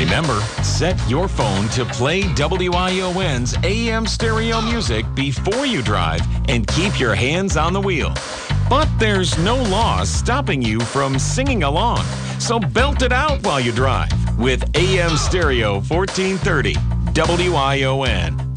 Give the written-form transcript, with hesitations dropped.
Remember, set your phone to play WION's AM stereo music before you drive and keep your hands on the wheel. But there's no law stopping you from singing along, so belt it out while you drive with AM Stereo 1430 WION.